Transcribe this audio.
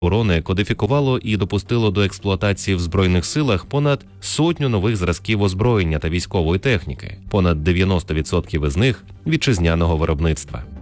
оборони кодифікувало і допустило до експлуатації в Збройних силах понад 100 нових зразків озброєння та військової техніки, понад 90% із них – вітчизняного виробництва.